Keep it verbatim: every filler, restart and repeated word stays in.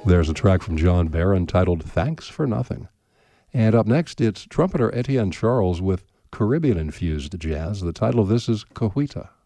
There's a track from John Barron titled Thanks for Nothing. And up next, it's trumpeter Etienne Charles with Caribbean-infused jazz. The title of this is Cahuita.